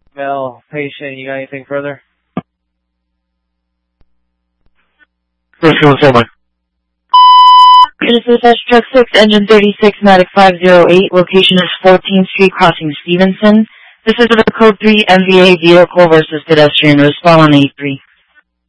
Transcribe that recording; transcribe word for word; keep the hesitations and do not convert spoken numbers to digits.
Male patient, you got anything further? This is S Truck six, engine thirty-six, Matic five zero eight, location is fourteenth Street, crossing Stevenson. This is the code three M V A vehicle versus pedestrian, respond on eight three.